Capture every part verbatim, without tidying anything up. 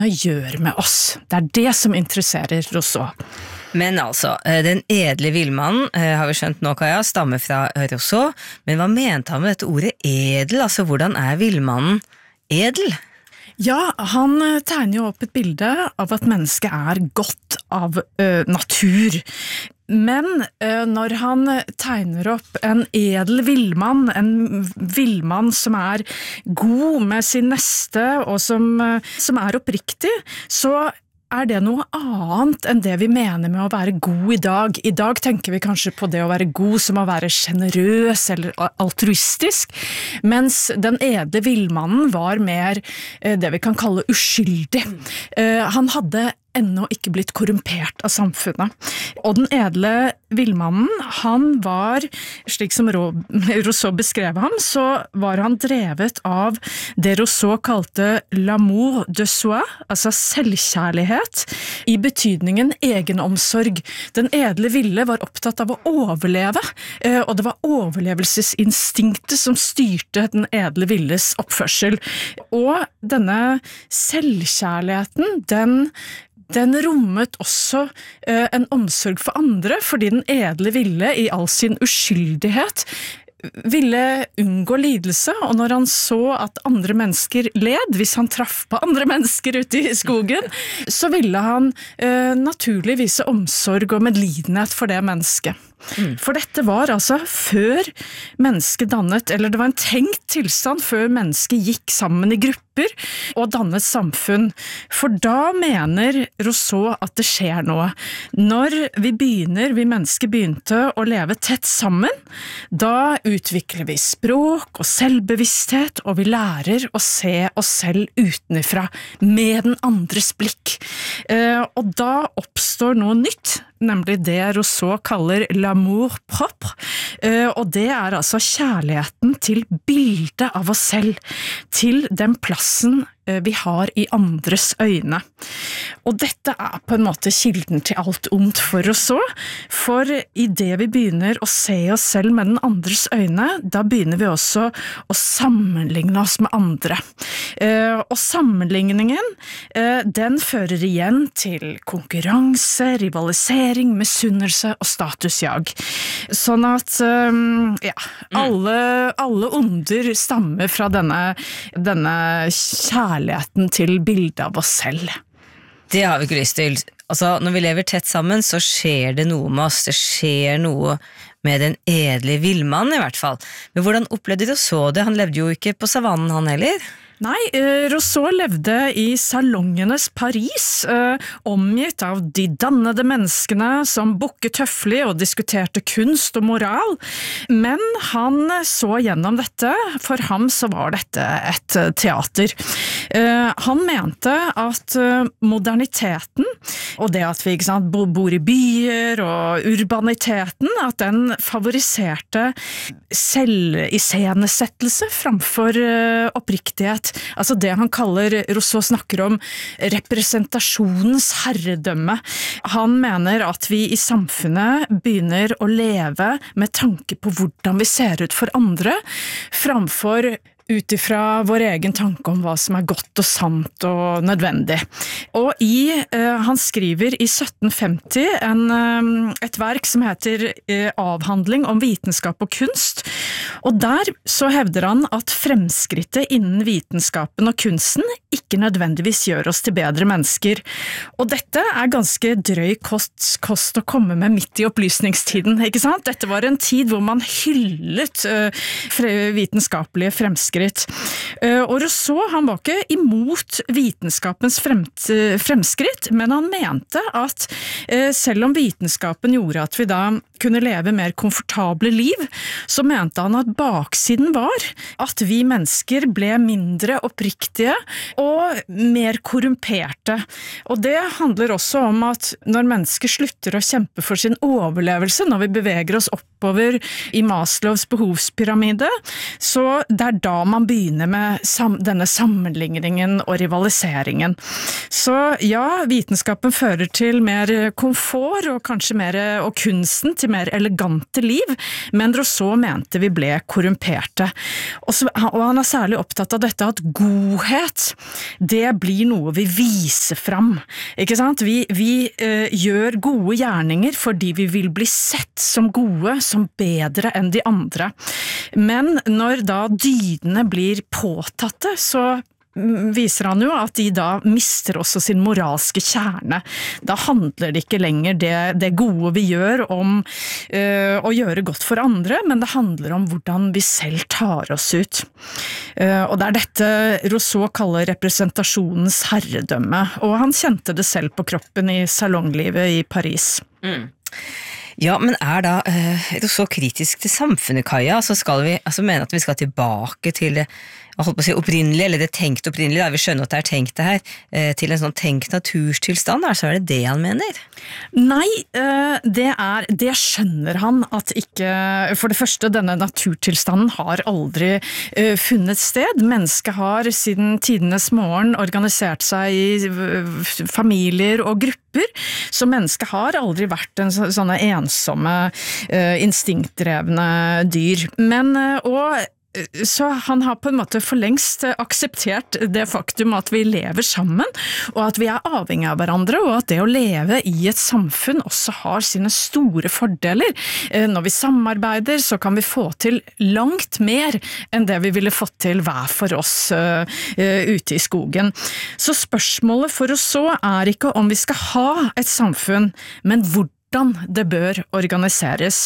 gjør med oss. Det er det som interesserer Rousseau. Men altså, den edle villmannen, har vi skjønt nå, Kaja, stammer fra Rousseau, men hva mente han med dette ordet edel? Altså, hvordan er villmannen edel? Ja, han tegner jo opp et bilde av at mennesket er godt av ø, natur. Men ø, når han tegner opp en edel villmann, en villmann som er god med sin neste og som, som er oppriktig, så er det noe annet enn det vi mener med å være god i dag. I dag tenker vi kanskje på det å være god som å være generøs eller altruistisk, mens den edle villmannen var mer det vi kan kalle uskyldig. Han hadde ennå ikke blitt korrumpert av samfunnet. Og den edle villmannen, han var, slik som Rousseau beskrev ham, så var han drevet av det Rousseau kalte l'amour de soi, altså selvkjærlighet, i betydningen egenomsorg. Den edle ville var opptatt av å overleve, og det var overlevelsesinstinktet som styrte den edle villes oppførsel. Og denne selvkjærligheten, den Den rommet også eh, en omsorg for andre, fordi den edle ville i all sin uskyldighet ville unngå lidelse, og når han så at andre mennesker led, hvis han traff på andre mennesker ute i skogen, så ville han eh, naturlig vise omsorg og medlidenhet for det mennesket. Mm. For dette var altså før mennesket dannet, eller det var en tenkt tilstand før mennesket gikk sammen i grupper og dannet samfunn. For da mener Rousseau at det skjer noe. Når vi begynner, vi mennesker begynte å leve tett sammen, da utvikler vi språk og selvbevissthet, og vi lærer å se oss selv utenifra, med den andres blikk. Eh, og da oppstår noe nytt, nemlig det Rousseau kaller l'amour propre, og det er altså kjærligheten til bildet av oss selv, til den plassen vi har i andres øyne. Og dette er på en måte kilden til alt ondt for Rousseau, for i det vi begynner å se oss selv med den andres øyne, da begynner vi også å sammenligne oss med andre. Og sammenligningen, den fører igjen til konkurranse, rivalisering, misunnelse og statusjag. Sånn at, ja, alle, alle onder stammer fra denne, denne kjærligheten til bildet av oss selv. Det har vi ikke lyst til. Altså, når vi lever tett sammen, så skjer det noe med oss. Det skjer noe med den edle villmannen i hvert fall. Men hvordan opplevde Rousseau det? Han levde jo ikke på savannen han heller. Nei, Rousseau levde i salongenes Paris, eh, omgitt av de dannede menneskene som bukket høflig og diskuterte kunst og moral, men han så gjennom dette, for ham så var dette et teater. Eh, han mente at moderniteten, og det at vi ikke sant, bor i byer og urbaniteten, at den favoriserte selviscenesettelse framfor eh, oppriktighet. Altså det han kaller, Rousseau snakker om representasjonens herredømme. Han mener at vi i samfunnet begynner å leve med tanke på hvordan vi ser ut for andre, framfor utifra vår egen tanke om hva som er godt og sant og nødvendig. Og i, eh, han skriver i sytten femti en, eh, et verk som heter eh, Avhandling om vitenskap og kunst, og der så hevder han at fremskrittet innen vitenskapen og kunsten ikke nødvendigvis gjør oss til bedre mennesker. Og dette er ganske drøy kost, kost å komme med midt i opplysningstiden, ikke sant? Dette var en tid hvor man hyllet eh, vitenskapelige fremskritt. Og Rousseau, han var ikke imot vitenskapens fremskritt, men han mente at selv om vitenskapen gjorde at vi da kunne leve mer komfortable liv, så mente han at baksiden var at vi mennesker ble mindre oppriktige og mer korrumperte. Og det handler også om at når mennesker slutter å kjempe for sin overlevelse, når vi beveger oss oppover i Maslows behovspyramide, så det er da man begynner med sam- denne sammenligningen og rivaliseringen. Så ja, vitenskapen fører til mer komfort og kanskje mer, og kunsten til mer elegante liv, men Rousseau mente vi ble korrumperte. Og, så, og han er særlig opptatt av dette at godhet, det blir noe vi viser fram. Ikke sant? Vi, vi eh, gjør gode gjerninger fordi vi vil bli sett som gode, som bedre enn de andre. Men når da dydene blir påtatte, så viser han jo at de da mister også sin moralske kjerne. Da handler det ikke lenger det, det gode vi gjør om øh, å gjøre godt for andre, men det handler om hvordan vi selv tar oss ut. Uh, og det er dette Rousseau kaller representasjonens herredømme, og han kjente det selv på kroppen i salonglivet i Paris. Mm. Ja, men er da uh, Rousseau kritisk til samfunnet, Kaja? Altså skal vi altså mene at vi skal tilbake til det jeg holdt på å si opprinnelig, eller det tenkt opprinnelig, da vi skjønner at det er tenkt det her, uh, til en sånn tenkt naturstilstand, altså er det det han mener? Nei, uh, det er, det skjønner han at ikke, for det første, denne naturtilstanden har aldri uh, funnet sted. Mennesket har siden tidenes morgen organisert seg i uh, familier og grupper, så mennesket har aldri vært en så, sånne ensomme, uh, instinktdrevne dyr. Men, uh, og så han har på en måte for lengst akseptert det faktum at vi lever sammen, og at vi er avhengig av hverandre, og at det å leve i et samfunn også har sine store fordeler. Når vi samarbeider, så kan vi få til langt mer enn det vi ville fått til hver for oss uh, ute i skogen. Så spørsmålet for oss så er ikke om vi skal ha et samfunn, men hvordan det bør organiseres.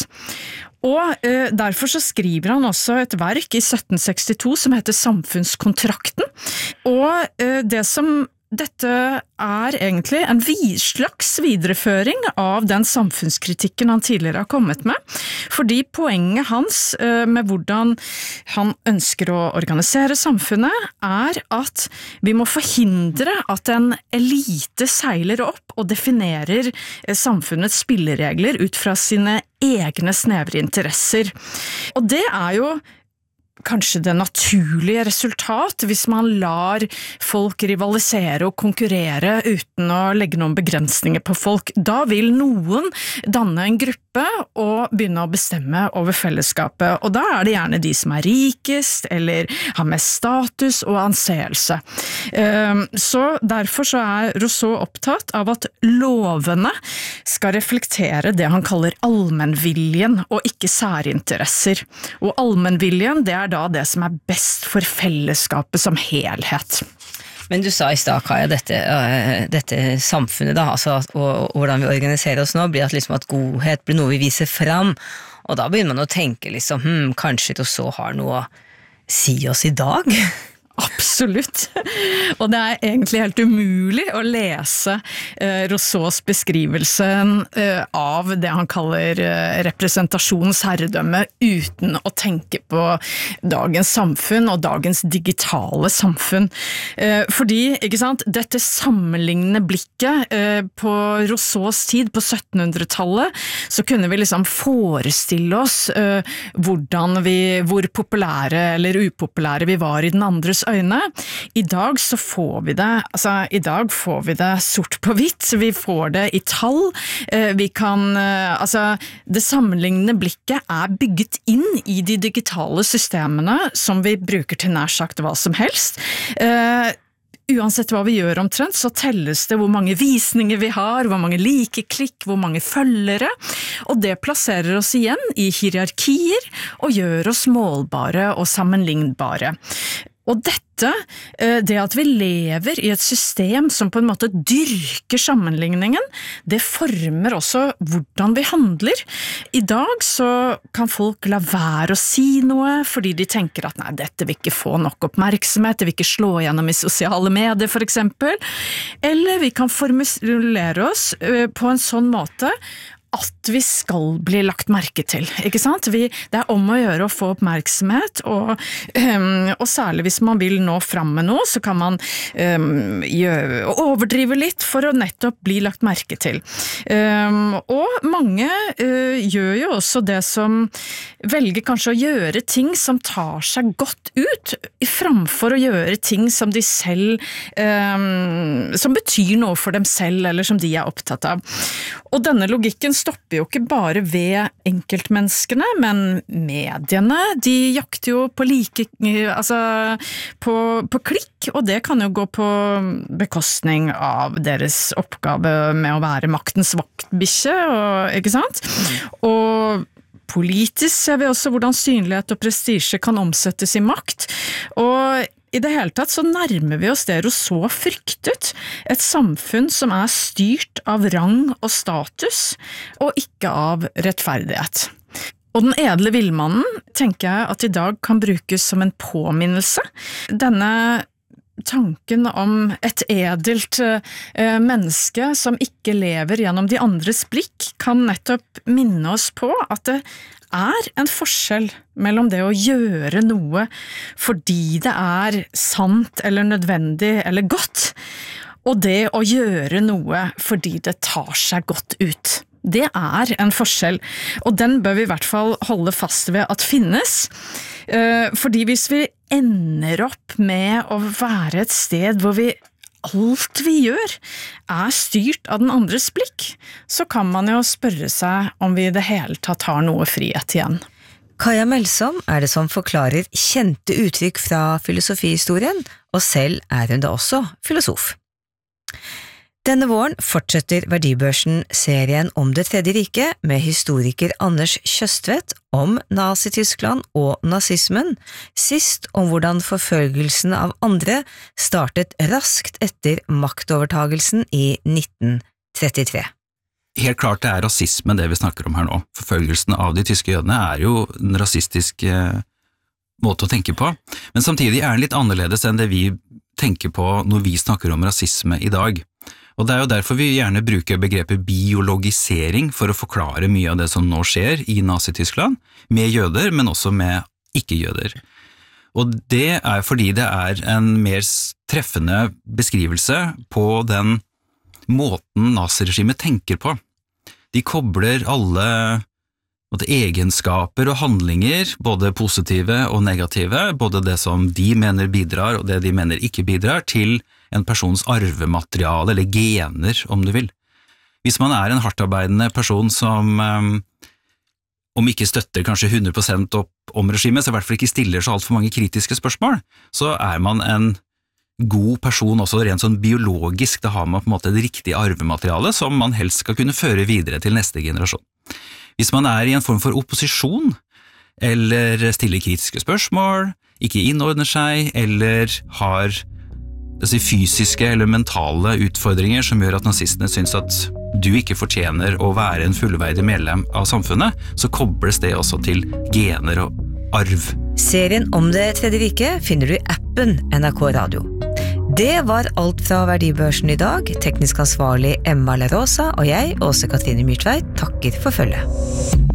Og eh, derfor så skriver han også et verk i sytten sekstito som heter Samfunnskontrakten. Og eh, det som dette er egentlig en slags videreføring av den samfunnskritikken han tidligere har kommet med, fordi poenget hans med hvordan han ønsker å organisere samfunnet er at vi må forhindre at en elite seiler opp og definerer samfunnets spilleregler ut fra sine egne snevre interesser. Og det er jo kanskje det naturlige resultat hvis man lar folk rivalisere og konkurrere uten å legge noen begrensninger på folk. Da vil noen danne en gruppe og begynne å bestemme over fellesskapet, og da er det gjerne de som er rikest eller har mest status og anseelse. Så derfor så er Rousseau opptatt av at lovene skal reflektere det han kaller allmennviljen og ikke særinteresser. Og allmennviljen, det er da det som er best for fellesskapet som helhet. Men du sa i stad, Kaja, dette, uh, dette samfunnet da, altså, og, og hvordan vi organiserer oss nå, blir at, liksom, at godhet blir noe vi viser fram, og da begynner man å tenke liksom, hm, kanskje Rousseau har noe å si oss i dag? Absolutt. Og det er egentlig helt umulig å lese eh, Rousseaus beskrivelse eh, av det han kaller eh, representasjonens herredømme uten å tenke på dagens samfunn og dagens digitale samfunn. Eh, fordi, ikke sant, dette sammenlignende blikket eh, på Rousseaus tid på syttenhundretallet, så kunne vi liksom forestille oss eh, hvordan vi, hvor populære eller upopulære vi var i den andres øyne. I dag så får vi det, altså i dag får vi det sort på hvitt, vi får det i tall, vi kan, altså det sammenlignende blikket er bygget inn i de digitale systemene som vi bruker til nær sagt hva som helst. Uansett hva vi gjør omtrent, så telles det hvor mange visninger vi har, hvor mange like-klikk, hvor mange følgere, og det plasserer oss igjen i hierarkier og gjør oss målbare og sammenlignbare. Og dette, det at vi lever i et system som på en måte dyrker sammenligningen, det former også hvordan vi handler. I dag så kan folk la være å si noe, fordi de tenker at nei, dette vil ikke få nok oppmerksomhet, det vil ikke slå gjennom i sosiale medier for eksempel. Eller vi kan formulere oss på en sånn måte at vi skal bli lagt merke til, ikke sant? Vi, det er om å gjøre å få oppmerksomhet, og, um, og særlig hvis man vil nå frem med noe, så kan man um, gjøre, overdrive litt for å nettopp bli lagt merke til. Um, og mange uh, gjør jo også det som velger kanskje å gjøre ting som tar seg godt ut, framfor å gjøre ting som de selv, um, som betyr noe for dem selv, eller som de er opptatt av. Og denne logikken stopper jo ikke bare ved enkeltmenneskene, men mediene, de jakter jo på like, altså på, på klikk, og det kan jo gå på bekostning av deres oppgave med å være maktens vaktbikkje, og, ikke sant? Og politisk ser vi også hvordan synlighet og prestisje kan omsettes i makt, og i det hele tatt så nærmer vi oss det Rousseau fryktet, et samfunn som er styrt av rang og status, og ikke av rettferdighet. Og den edle villmannen tenker jeg at i dag kan brukes som en påminnelse. Denne tanken om et edelt eh, menneske som ikke lever gjennom de andres blikk, kan nettopp minne oss på at det er en forskjell mellom det å gjøre noe fordi det er sant eller nødvendig eller godt, og det å gjøre noe fordi det tar seg godt ut. Det er en forskjell, og den bør vi i hvert fall holde fast ved at finnes, fordi hvis vi ender opp med å være et sted hvor vi alt vi gjør er styrt av den andres blikk, så kan man jo spørre seg om vi i det hele tatt har noe frihet igjen. Kaja Melsom er det som forklarer kjente uttrykk fra filosofihistorien, og selv er hun da også filosof. Denne våren fortsetter Verdibørsen serien om det tredje riket med historiker Anders Kjøstvedt om Nazi-Tyskland og nazismen, sist om hvordan forfølgelsen av andre startet raskt etter maktovertagelsen i nitten trettitre. Helt klart det er rasisme det vi snakker om her nå. Forfølgelsen av de tyske jødene er jo en rasistisk eh, måte å tenke på, men samtidig er den litt annerledes enn det vi tenker på når vi snakker om rasisme i dag. Og det er jo derfor vi gjerne bruker begrepet biologisering for å forklare mye av det som nå skjer i Nazi-Tyskland, med jøder, men også med ikke-jøder. Og det er fordi det er en mer treffende beskrivelse på den måten naziregimet tenker på. De kobler alle egenskaper og handlinger, både positive og negative, både det som de mener bidrar og det de mener ikke bidrar, til en persons arvemateriale, eller gener, om du vil. Hvis man er en hardtarbeidende person som, um, om ikke støtter kanskje hundre prosent opp om regimet, så i hvert fall ikke stiller så alt for mange kritiske spørsmål, så er man en god person også rent sånn biologisk. Da har man på en måte det riktige arvemateriale som man helst skal kunne føre videre til neste generasjon. Hvis man er i en form for opposisjon, eller stiller kritiske spørsmål, ikke innordner seg, eller har altså, fysiske eller mentale utfordringer som gjør at nazistene synes at du ikke fortjener å være en fullverdig medlem av samfunnet, så kobles det også til gener og arv. Serien om det tredje riket finner du i appen N R K Radio. Det var alt fra Verdibørsen i dag. Teknisk ansvarlig Emma La Rosa og jeg, Åse Katrine Myrtveit, takker for følget.